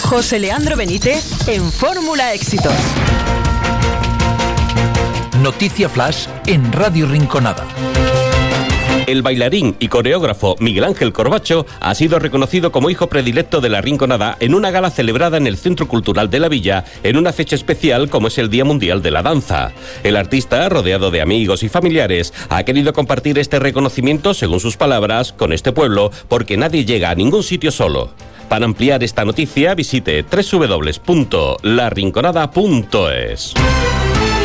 José Leandro Benítez en Fórmula Éxitos. Noticia Flash en Radio Rinconada. El bailarín y coreógrafo Miguel Ángel Corbacho ha sido reconocido como hijo predilecto de la Rinconada en una gala celebrada en el Centro Cultural de la Villa en una fecha especial como es el Día Mundial de la Danza. El artista, rodeado de amigos y familiares, ha querido compartir este reconocimiento, según sus palabras, con este pueblo, porque nadie llega a ningún sitio solo. Para ampliar esta noticia, visite www.larinconada.es.